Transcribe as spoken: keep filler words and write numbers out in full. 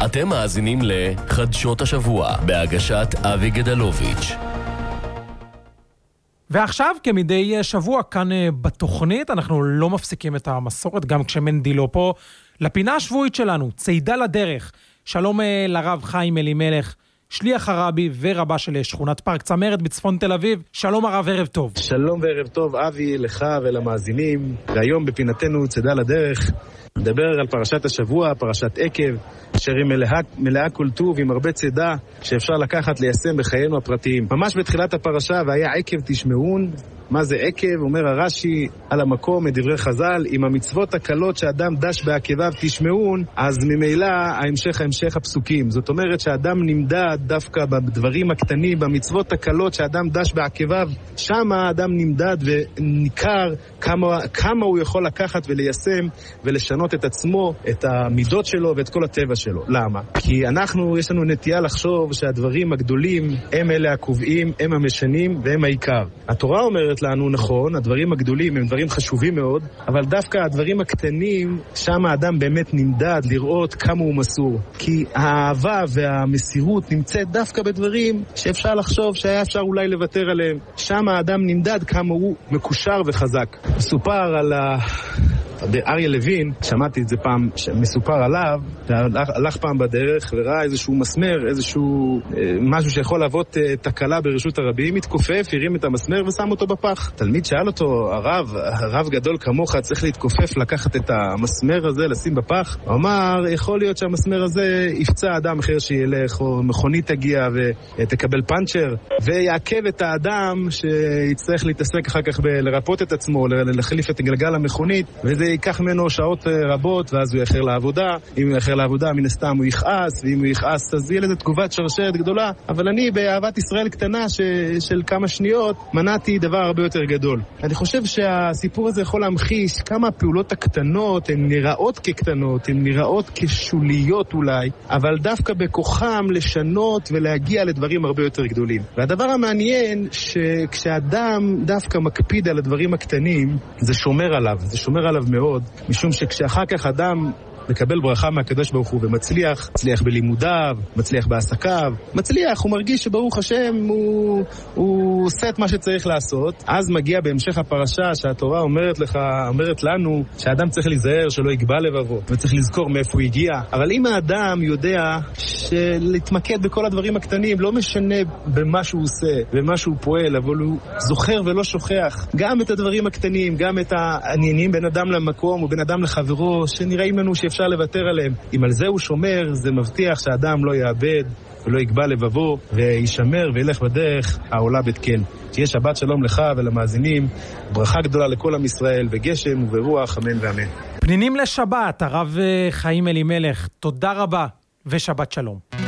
אתם מאזינים לחדשות השבוע בהגשת אבי גדלוביץ'. ועכשיו, כמדי שבוע כאן בתוכנית, אנחנו לא מפסיקים את המסורת, גם כשמנדי לא פה, לפינה השבועית שלנו, צעידה לדרך. שלום לרב חיים אלימלך, שליח הרבי ורבה של שכונת פארק צמרת בצפון תל אביב. שלום הרב, ערב טוב. שלום וערב טוב, אבי, לך ולמאזינים. והיום בפינתנו צעידה לדרך, נדבר על פרשת השבוע, פרשת עקב, אשר היא מלאה, מלאה כל טוב עם הרבה צידה שאפשר לקחת ליישם בחיינו הפרטיים. ממש בתחילת הפרשה, והיה עקב תשמעון. מה זה עקב? אומר הרש"י על המקום את דברי חז"ל, עם המצוות הקלות שאדם דש בעקביו תשמעון, אז ממילא ההמשך ההמשך הפסוקים. זאת אומרת שאדם נמדד דווקא בדברים הקטנים, במצוות הקלות שאדם דש בעקביו, שם האדם נמדד וניכר כמה, כמה הוא יכול לקחת וליישם ולשנות את עצמו, את המידות שלו ואת כל הטבע שלו. למה? כי אנחנו, יש לנו נטייה לחשוב שהדברים הגדולים הם אלה הקובעים, הם המשנים והם העיקר. התורה אומרת לנו, נכון, הדברים הגדולים הם דברים חשובים מאוד, אבל דווקא הדברים הקטנים, שם האדם באמת נמדד לראות כמה הוא מסור. כי האהבה והמסירות נמצאת דווקא בדברים שאפשר לחשוב שהיה אפשר אולי לוותר עליהם. שם האדם נמדד כמה הוא מקושר וחזק. מסופר על ה... אריה לוין, שמעתי את זה פעם, מסופר עליו, הלך, הלך פעם בדרך וראה איזשהו מסמר, איזשהו אה, משהו שיכול להוות אה, תקלה ברשות הרבים, מתכופף, הרים את המסמר ושם אותו בפח. תלמיד שאל אותו, הרב, הרב גדול כמוך, צריך להתכופף, לקחת את המסמר הזה, לשים בפח? הוא אמר, יכול להיות שהמסמר הזה יפצע אדם אחר שילך, או מכונית תגיע ותקבל פנצ'ר, ויעכב את האדם שיצטרך להתעסק אחר כך בלרפות את עצמו, להחליף את גלגל המכונית, וזה ייקח ממנו שעות רבות, ואז הוא יאחר לעבודה. אם הוא יאחר לעבודה, מן הסתם הוא יכעס, ואם הוא יכעס, אז יהיה לזה תגובת שרשרת גדולה. אבל אני, באהבת ישראל קטנה ש... של כמה שניות, מנעתי דבר הרבה יותר גדול. אני חושב שהסיפור הזה יכול להמחיש כמה הפעולות הקטנות, הן נראות כקטנות, הן נראות כשוליות אולי, אבל דווקא בכוחם לשנות ולהגיע לדברים הרבה יותר גדולים. והדבר המעניין, שכשאדם דווקא מקפיד על הדברים הקטנים, זה שומר עליו, זה שומר עליו מאוד. מאוד, משום שכשאחר כך אדם מקבל ברכה מהקדוש ברוך הוא ומצליח, מצליח בלימודיו, מצליח בעסקיו, מצליח, הוא מרגיש שברוך השם הוא, הוא עושה את מה שצריך לעשות. אז מגיע בהמשך הפרשה שהתורה אומרת לך, אומרת לנו שהאדם צריך להיזהר שלא יגבה לבבו וצריך לזכור מאיפה הוא הגיע. אבל אם האדם יודע שלהתמקד בכל הדברים הקטנים, לא משנה במה שהוא עושה, במה שהוא פועל, אבל הוא זוכר ולא שוכח גם את הדברים הקטנים, גם את העניינים בין אדם למקום ובין אדם לחברו שנראים לנו ש אפשר לוותר עליהם. אם על זה הוא שומר, זה מבטיח שהאדם לא יאבד ולא יגבה לבבו, וישמר וילך בדרך העולה בית כן. תהיה שבת שלום לך ולמאזינים, ברכה גדולה לכל עם ישראל, בגשם וברוח, אמן ואמן. פנינים לשבת, הרב חיים אלימלך, תודה רבה ושבת שלום.